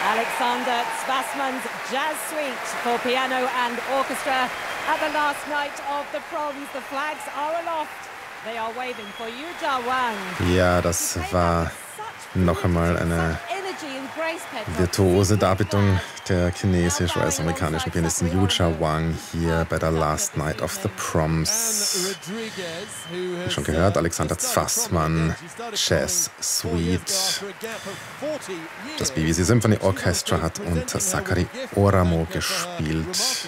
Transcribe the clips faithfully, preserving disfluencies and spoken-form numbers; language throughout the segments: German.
Alexander Zwassman's Jazz Suite for piano and orchestra at the last night of the proms. The flags are aloft. They are waving for Yuja Wang. Ja, das war noch einmal eine virtuose Darbietung der chinesisch-US-amerikanischen Pianistin Yuja Wang hier bei der Last Night of the Proms. Wie schon gehört, Alexander Zwassman, Jazz Suite. Das B B C Symphony Orchestra hat unter Sakari Oramo gespielt.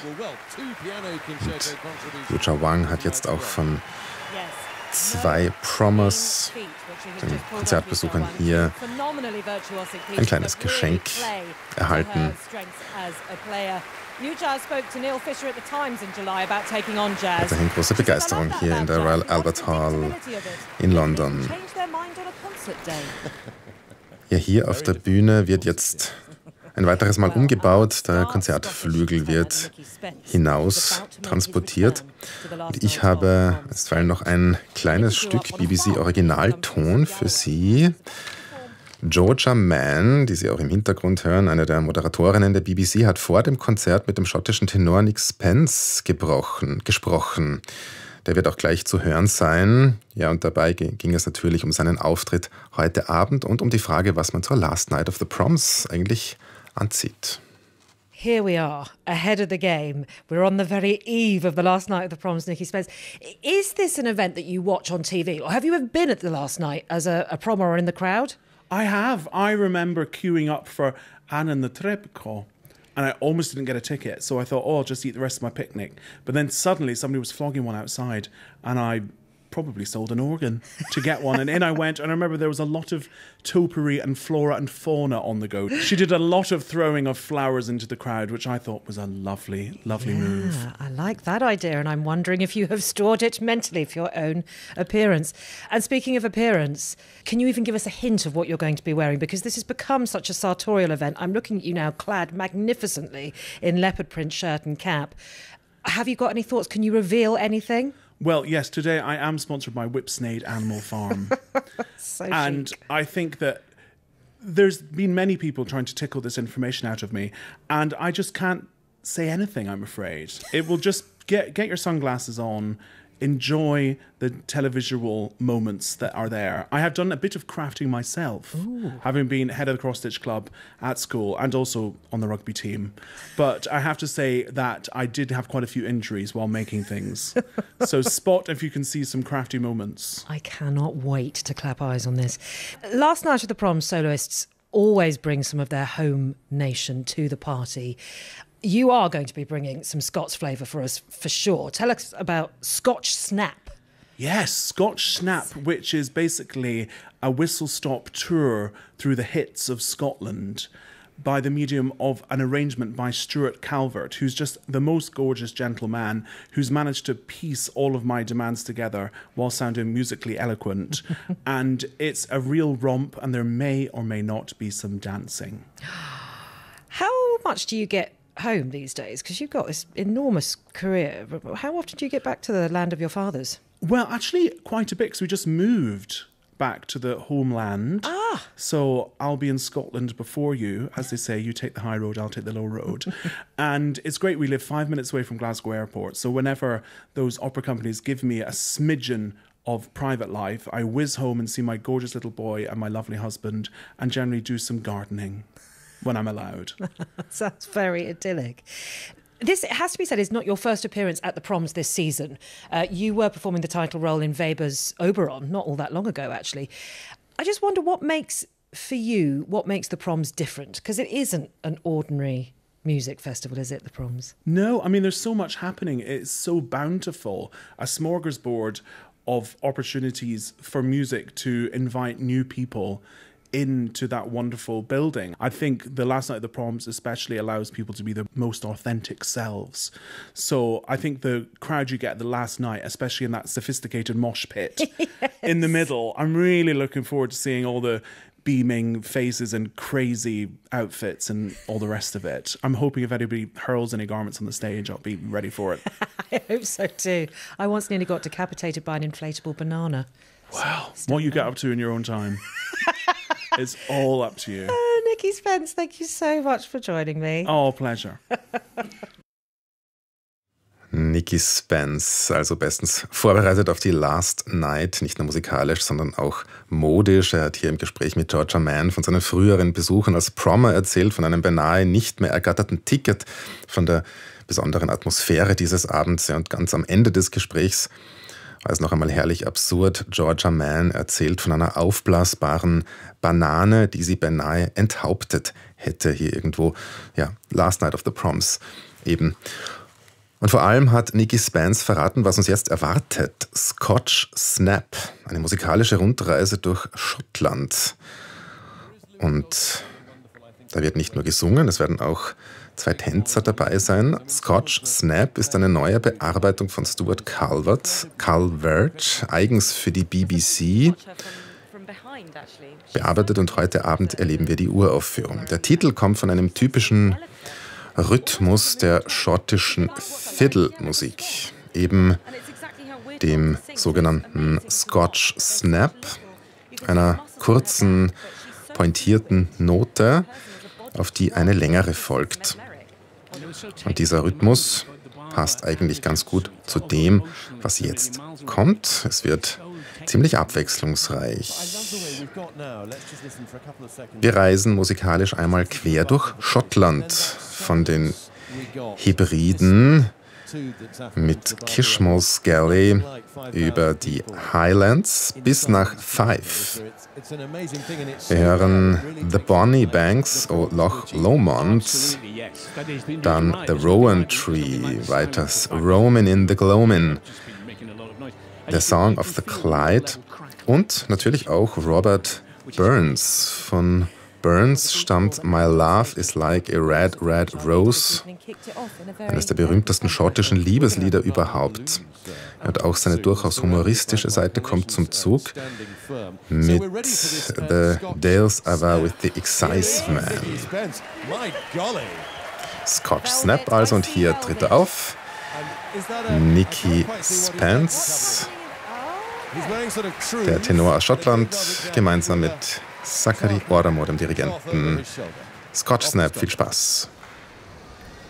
Und Yuja Wang hat jetzt auch von zwei Promos, den Konzertbesuchern hier, ein kleines Geschenk erhalten. Weiterhin große Begeisterung hier in der Royal Albert Hall in London. Ja, hier auf der Bühne wird jetzt ein weiteres Mal umgebaut. Der Konzertflügel wird hinaus transportiert. Und ich habe einstweilen noch ein kleines Stück B B C-Originalton für Sie. Georgia Mann, die Sie auch im Hintergrund hören, eine der Moderatorinnen der B B C, hat vor dem Konzert mit dem schottischen Tenor Nick Spence gebrochen, gesprochen. Der wird auch gleich zu hören sein. Ja, und dabei ging es natürlich um seinen Auftritt heute Abend und um die Frage, was man zur Last Night of the Proms eigentlich anzieht. Here we are, ahead of the game. We're on the very eve of the last night of the Proms, Nikki Spence. Is this an event that you watch on T V? Or have you ever been at the last night as a, a prom or in the crowd? I have. I remember queuing up for Anna Netrebko, and I almost didn't get a ticket. So I thought, oh, I'll just eat the rest of my picnic. But then suddenly somebody was flogging one outside, and I probably sold an organ to get one. And in I went, and I remember there was a lot of topiary and flora and fauna on the go. She did a lot of throwing of flowers into the crowd, which I thought was a lovely, lovely yeah, move. I like that idea, and I'm wondering if you have stored it mentally for your own appearance. And speaking of appearance, can you even give us a hint of what you're going to be wearing? Because this has become such a sartorial event. I'm looking at you now clad magnificently in leopard print shirt and cap. Have you got any thoughts? Can you reveal anything? Well, yes, today I am sponsored by Whipsnade Animal Farm. So and chic. I think that there's been many people trying to tickle this information out of me, and I just can't say anything, I'm afraid. It will just get get your sunglasses on, enjoy the televisual moments that are there. I have done a bit of crafting myself, Ooh. having been head of the cross-stitch club at school and also on the rugby team. But I have to say that I did have quite a few injuries while making things. So spot if you can see some crafty moments. I cannot wait to clap eyes on this. Last night of the Proms, soloists always bring some of their home nation to the party. You are going to be bringing some Scots flavour for us, for sure. Tell us about Scotch Snap. Yes, Scotch Snap, which is basically a whistle-stop tour through the hits of Scotland by the medium of an arrangement by Stuart Calvert, who's just the most gorgeous gentleman who's managed to piece all of my demands together while sounding musically eloquent. And it's a real romp, and there may or may not be some dancing. How much do you get home these days? Because you've got this enormous career. How often do you get back to the land of your fathers? Well, actually, quite a bit, because we just moved back to the homeland. Ah. So I'll be in Scotland before you. As they say, you take the high road, I'll take the low road. And it's great. We live five minutes away from Glasgow Airport. So whenever those opera companies give me a smidgen of private life, I whiz home and see my gorgeous little boy and my lovely husband, and generally do some gardening when I'm allowed. Sounds very idyllic. This, it has to be said, is not your first appearance at the Proms this season. Uh, you were performing the title role in Weber's Oberon not all that long ago, actually. I just wonder what makes, for you, what makes the Proms different? Because it isn't an ordinary music festival, is it, the Proms? No, I mean, there's so much happening. It's so bountiful. A smorgasbord of opportunities for music to invite new people into that wonderful building. I think the Last Night of the Proms especially allows people to be their most authentic selves. So I think the crowd you get the last night, especially in that sophisticated mosh pit yes. in the middle, I'm really looking forward to seeing all the beaming faces and crazy outfits and all the rest of it. I'm hoping if anybody hurls any garments on the stage, I'll be ready for it. I hope so too. I once nearly got decapitated by an inflatable banana. Wow. What you get up to in your own time. It's all up to you. Uh, Nikki Nikki Spence, thank you so much for joining me. Oh, pleasure. Nikki Spence, also bestens vorbereitet auf die Last Night, nicht nur musikalisch, sondern auch modisch. Er hat hier im Gespräch mit Georgia Mann von seinen früheren Besuchen als Promer erzählt, von einem beinahe nicht mehr ergatterten Ticket, von der besonderen Atmosphäre dieses Abends. Und ganz am Ende des Gesprächs war es noch einmal herrlich absurd. Georgia Mann erzählt von einer aufblasbaren Banane, die sie beinahe enthauptet hätte, hier irgendwo, ja, Last Night of the Proms eben. Und vor allem hat Nikki Spence verraten, was uns jetzt erwartet. Scotch Snap, eine musikalische Rundreise durch Schottland. Und da wird nicht nur gesungen, es werden auch zwei Tänzer dabei sein. Scotch Snap ist eine neue Bearbeitung von Stuart Calvert, Calvert, eigens für die B B C bearbeitet, und heute Abend erleben wir die Uraufführung. Der Titel kommt von einem typischen Rhythmus der schottischen Fiddle-Musik, eben dem sogenannten Scotch Snap, einer kurzen, pointierten Note, auf die eine längere folgt. Und dieser Rhythmus passt eigentlich ganz gut zu dem, was jetzt kommt. Es wird ziemlich abwechslungsreich. Wir reisen musikalisch einmal quer durch Schottland, von den Hebriden mit Kishmo's Galley über die Highlands bis nach Fife. Wir hören The Bonnie Banks o Loch Lomond, dann The Rowan Tree, weiters Roamin' in the Gloamin', The Song of the Clyde und natürlich auch Robert Burns. Von Burns stammt My Love is Like a Red, Red Rose, eines der berühmtesten schottischen Liebeslieder überhaupt. Und auch seine durchaus humoristische Seite kommt zum Zug mit The Dales Ava with the Exciseman. Scotch Snap also, und hier tritt er auf. Nikki Spence, der Tenor aus Schottland, gemeinsam mit Zachary Oramo, dem Dirigenten. Scotch Snap, viel Spaß.